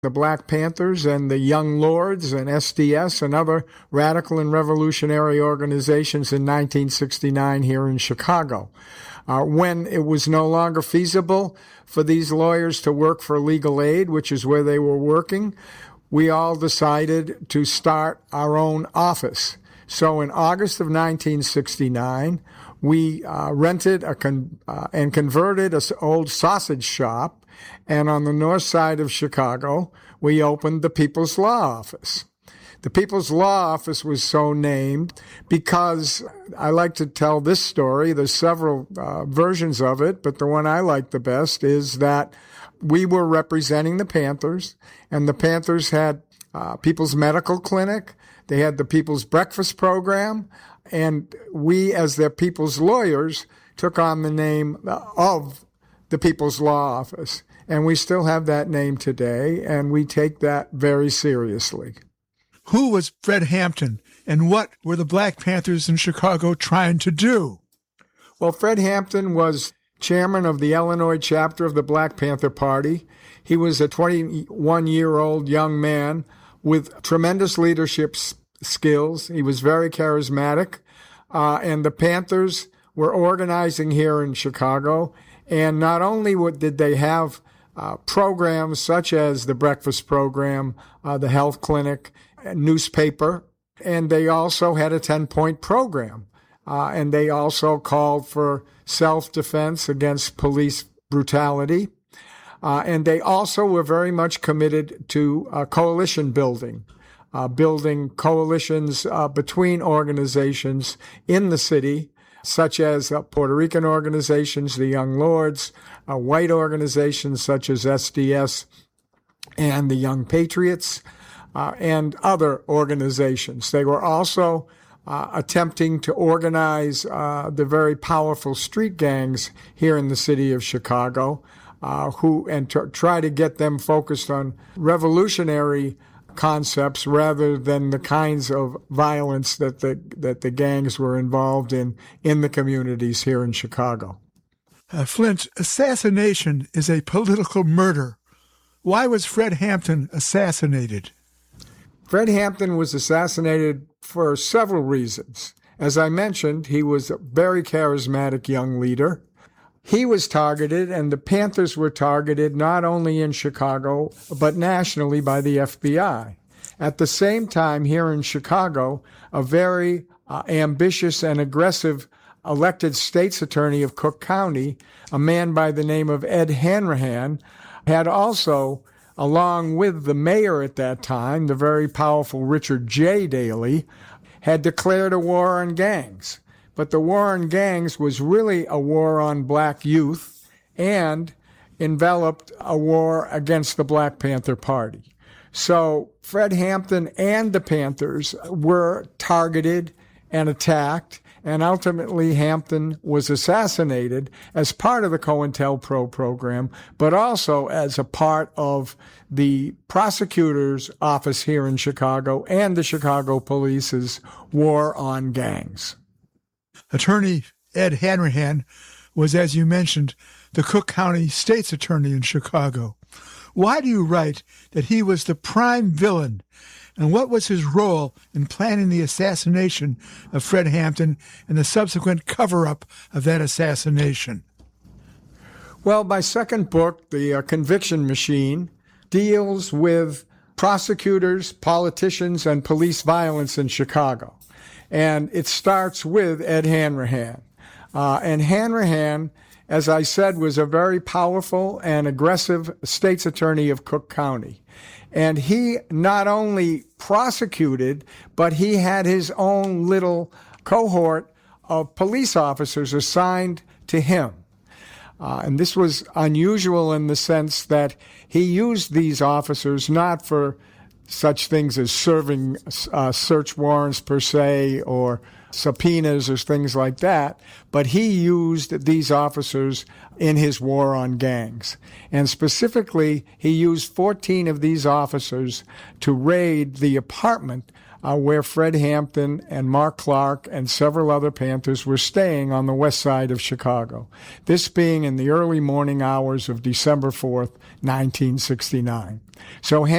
the Black Panthers and the Young Lords and SDS and other radical and revolutionary organizations in 1969 here in Chicago. When it was no longer feasible for these lawyers to work for legal aid, which is where they were working, we all decided to start our own office. So in August of 1969, we rented and converted an old sausage shop, and on the north side of Chicago, we opened the People's Law Office. The People's Law Office was so named because I like to tell this story. There's several versions of it, but the one I like the best is that we were representing the Panthers, and the Panthers had People's Medical Clinic. They had the People's Breakfast Program, and we, as their people's lawyers, took on the name of the People's Law Office. And we still have that name today, and we take that very seriously. Who was Fred Hampton, and what were the Black Panthers in Chicago trying to do? Well, Fred Hampton was chairman of the Illinois chapter of the Black Panther Party. He was a 21-year-old young man with tremendous leadership skills. He was very charismatic, and the Panthers were organizing here in Chicago. And not only did they have programs such as the breakfast program, the health clinic, newspaper, and they also had a 10-point program. And they also called for self-defense against police brutality. And they also were very much committed to coalition building, building coalitions between organizations in the city, such as Puerto Rican organizations, the Young Lords, white organizations such as SDS and the Young Patriots, and other organizations. They were also attempting to organize the very powerful street gangs here in the city of Chicago, try to get them focused on revolutionary concepts rather than the kinds of violence that the gangs were involved in the communities here in Chicago. Flint, assassination is a political murder. Why was Fred Hampton assassinated? Fred Hampton was assassinated for several reasons. As I mentioned, he was a very charismatic young leader. He was targeted, and the Panthers were targeted not only in Chicago, but nationally by the FBI. At the same time, here in Chicago, a very ambitious and aggressive elected state's attorney of Cook County, a man by the name of Ed Hanrahan, had also, along with the mayor at that time, the very powerful Richard J. Daley, had declared a war on gangs. But the war on gangs was really a war on black youth and enveloped a war against the Black Panther Party. So Fred Hampton and the Panthers were targeted and attacked, and ultimately Hampton was assassinated as part of the COINTELPRO program, but also as a part of the prosecutor's office here in Chicago and the Chicago Police's war on gangs. Attorney Ed Hanrahan was, as you mentioned, the Cook County State's Attorney in Chicago. Why do you write that he was the prime villain, and what was his role in planning the assassination of Fred Hampton and the subsequent cover-up of that assassination? Well, my second book, The Conviction Machine, deals with prosecutors, politicians, and police violence in Chicago. And it starts with Ed Hanrahan. And Hanrahan, as I said, was a very powerful and aggressive state's attorney of Cook County. And he not only prosecuted, but he had his own little cohort of police officers assigned to him. And this was unusual in the sense that he used these officers not for such things as serving search warrants per se or subpoenas or things like that, but he used these officers in his war on gangs. And specifically, he used 14 of these officers to raid the apartment where Fred Hampton and Mark Clark and several other Panthers were staying on the west side of Chicago, this being in the early morning hours of December 4th, 1969. So